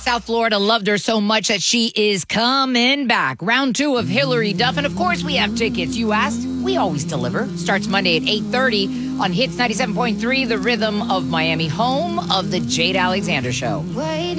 South Florida loved her so much that she is coming back. Round 2 of Hillary Duff. And of course, we have tickets. You asked, we always deliver. Starts Monday at 8:30 on Hits 97.3, the rhythm of Miami, home of the Jade Alexander Show.